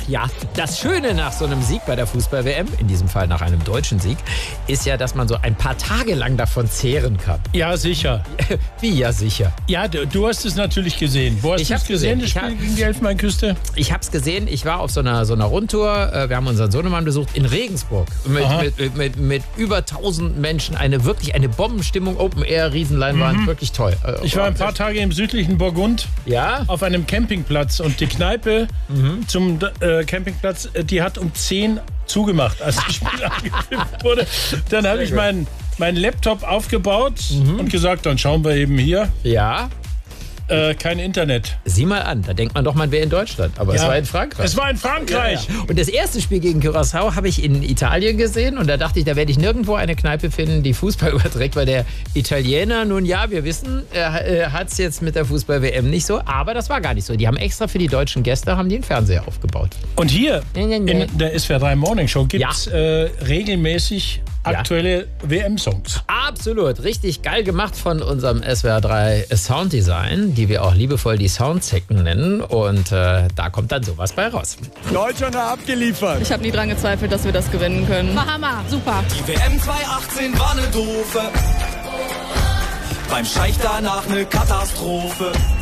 ja, das Schöne nach so einem Sieg bei der Fußball-WM, in diesem Fall nach einem deutschen Sieg, ist ja, dass man so ein paar Tage lang davon zehren kann. Ja, sicher. Wie, ja, sicher? Ja, du hast es natürlich gesehen. Wo hast du es gesehen, das Spiel gegen die Elfenbeinküste? Ich habe es gesehen. Ich war auf so einer Rundtour. Wir haben unseren Sohnemann besucht in Regensburg. Mit über 1000 Menschen. Wirklich eine Bombenstimmung. Open Air, Riesenleinwand. Wirklich toll. Ich war ein paar Tage im südlichen Burgund. Ja? Auf einem Campingplatz. Und die Kneipe zum Campingplatz, die hat um 10 zugemacht, als das Spiel angepfiffen wurde. Dann habe ich meinen Laptop aufgebaut und gesagt, dann schauen wir eben hier. Ja. Kein Internet. Sieh mal an, da denkt man doch, man wäre in Deutschland. Aber es war in Frankreich. Es war in Frankreich. Ja. Und das erste Spiel gegen Curaçao habe ich in Italien gesehen. Und da dachte ich, da werde ich nirgendwo eine Kneipe finden, die Fußball überträgt. Weil der Italiener, nun ja, wir wissen, er hat es jetzt mit der Fußball-WM nicht so. Aber das war gar nicht so. Die haben extra für die deutschen Gäste haben die einen Fernseher aufgebaut. Und hier in der SWR 3 Morning Show gibt es regelmäßig aktuelle WM-Songs. Absolut. Richtig geil gemacht von unserem SWR 3 Sounddesign, die wir auch liebevoll die Soundzecken nennen. Und da kommt dann sowas bei raus. Deutschland hat abgeliefert. Ich habe nie dran gezweifelt, dass wir das gewinnen können. War Hammer, super. Die WM 2018 war eine doofe. Beim Scheich danach eine Katastrophe.